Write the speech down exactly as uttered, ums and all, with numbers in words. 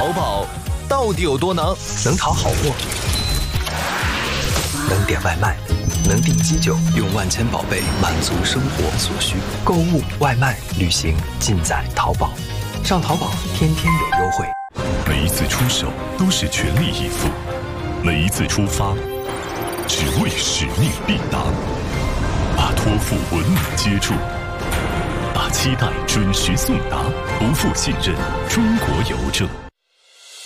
淘宝到底有多能？ 能淘好货，能点外卖，能订机酒，用万千宝贝满足生活所需。购物、外卖、旅行，尽在淘宝。上淘宝，天天有优惠。 每一次出手都是全力以赴，每一次出发，只为使命必达。把托付稳稳接住，把期待准时送达，不负信任。中国邮政。